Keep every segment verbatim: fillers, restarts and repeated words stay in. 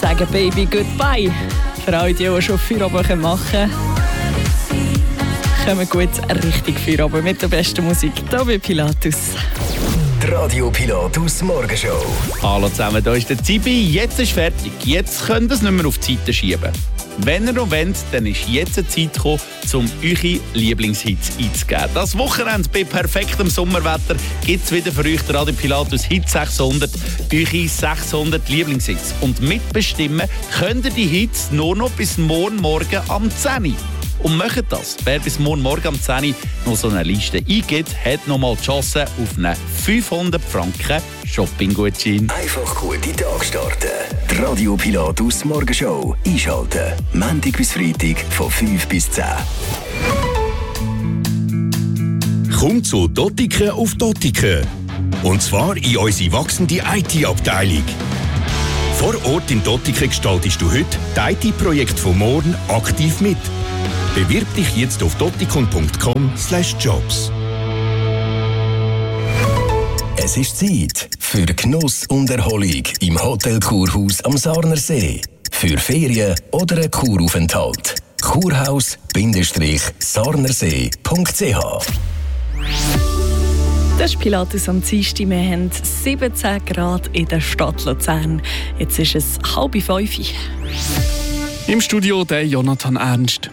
Sagen Baby Goodbye. Für alle, die auch schon Feierabend machen können, kommen gut richtig Feierabend mit der besten Musik hier bei Pilatus. Die Radio Pilatus Morgenshow. Hallo zusammen, hier ist der Zibi. Jetzt ist fertig. Jetzt könnt ihr es nicht mehr auf die Seite schieben. Wenn ihr noch wollt, dann ist jetzt die Zeit gekommen, um eure Lieblingshits einzugeben. Das Wochenende bei perfektem Sommerwetter gibt es wieder für euch den Radio Pilatus Hit sechshundert, eure sechshundert Lieblingshits. Und mitbestimmen könnt ihr die Hits nur noch bis morgen Morgen am zehn Uhr. Und macht das. Wer bis morgen Morgen am zehn Uhr noch so eine Liste eingibt, hat noch mal die Chance auf einen fünfhundert Franken Shopping-Gutschein. Einfach gute Tag starten. Die Radio Pilatus Morgenshow einschalten. Montag bis Freitag von fünf bis zehn. Komm zu Dottiken auf Dottiken. Und zwar in unsere wachsende I T-Abteilung. Vor Ort in Dottiken gestaltest du heute die I T-Projekte von morgen aktiv mit. Bewirb dich jetzt auf dottikon punkt com slash jobs. Es ist Zeit für Genuss und Erholung im Hotel Kurhaus am Sarnersee. Für Ferien oder einen Kuraufenthalt. kurhaus-sarnersee punkt c h. Das ist Pilatus am Dienstag. Wir haben siebzehn Grad in der Stadt Luzern. Jetzt ist es halb fünf. Im Studio der Jonathan Ernst.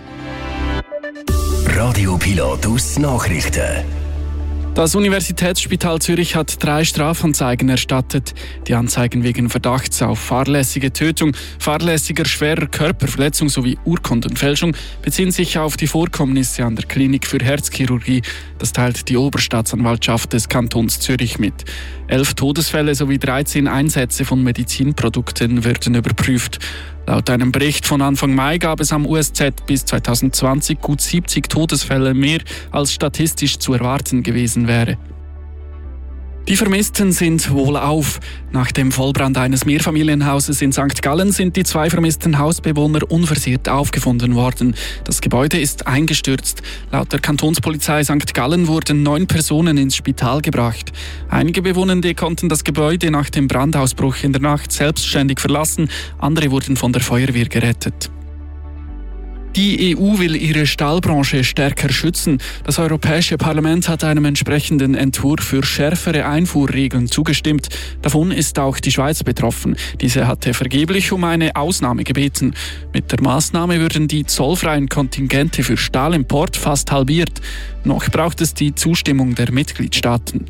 Radio Pilatus Nachrichten. Das Universitätsspital Zürich hat drei Strafanzeigen erstattet. Die Anzeigen wegen Verdachts auf fahrlässige Tötung, fahrlässiger schwerer Körperverletzung sowie Urkundenfälschung beziehen sich auf die Vorkommnisse an der Klinik für Herzchirurgie. Das teilt die Oberstaatsanwaltschaft des Kantons Zürich mit. Elf Todesfälle sowie dreizehn Einsätze von Medizinprodukten werden überprüft. Laut einem Bericht von Anfang Mai gab es am U S Z bis zwanzig zwanzig gut siebzig Todesfälle mehr, als statistisch zu erwarten gewesen wäre. Die Vermissten sind wohlauf. Nach dem Vollbrand eines Mehrfamilienhauses in Sankt Gallen sind die zwei vermissten Hausbewohner unversehrt aufgefunden worden. Das Gebäude ist eingestürzt. Laut der Kantonspolizei Sankt Gallen wurden neun Personen ins Spital gebracht. Einige Bewohnende konnten das Gebäude nach dem Brandausbruch in der Nacht selbstständig verlassen. Andere wurden von der Feuerwehr gerettet. Die E U will ihre Stahlbranche stärker schützen. Das Europäische Parlament hat einem entsprechenden Entwurf für schärfere Einfuhrregeln zugestimmt. Davon ist auch die Schweiz betroffen. Diese hatte vergeblich um eine Ausnahme gebeten. Mit der Maßnahme würden die zollfreien Kontingente für Stahlimport fast halbiert. Noch braucht es die Zustimmung der Mitgliedstaaten.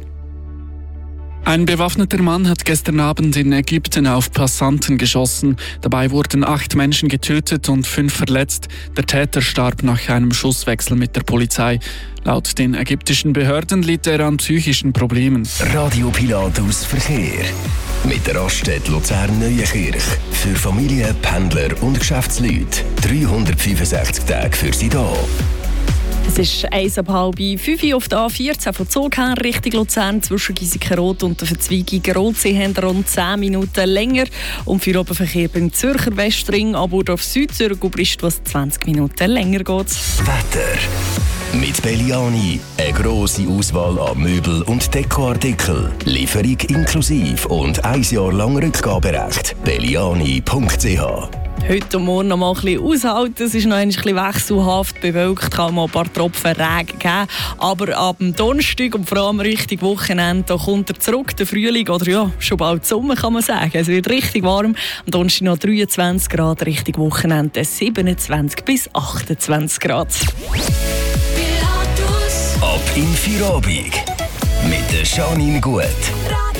Ein bewaffneter Mann hat gestern Abend in Ägypten auf Passanten geschossen. Dabei wurden acht Menschen getötet und fünf verletzt. Der Täter starb nach einem Schusswechsel mit der Polizei. Laut den ägyptischen Behörden litt er an psychischen Problemen. Radio Pilatus Verkehr. Mit der Raststätte Luzern-Neuenkirch. Für Familien, Pendler und Geschäftsleute. dreihundertfünfundsechzig Tage für Sie da. Es ist eins ab halb fünf auf der A vierzehn von Zug her Richtung Luzern zwischen Giesikenrot und der Verzweigung Rotsee haben rund zehn Minuten länger. Und für Oberverkehr beim Zürcher Westring, Aburdorf Südzürich und Bristwas zwanzig Minuten länger geht. Wetter. Mit Belliani. Eine grosse Auswahl an Möbel- und Dekoartikeln. Lieferung inklusive und ein Jahr lang Rückgaberecht. belliani punkt c h. Heute und morgen noch mal ein bisschen aushalten. Es ist noch ein bisschen wechselhaft bewölkt, kann mal ein paar Tropfen Regen geben. Aber ab dem Donnerstag und vor allem Richtung Wochenende da kommt er zurück, der Frühling. Oder ja, schon bald Sommer kann man sagen. Es wird richtig warm. Am Donnerstag noch dreiundzwanzig Grad, Richtung Wochenende siebenundzwanzig bis achtundzwanzig Grad. Ab in Feierabend mit der Janine Gut.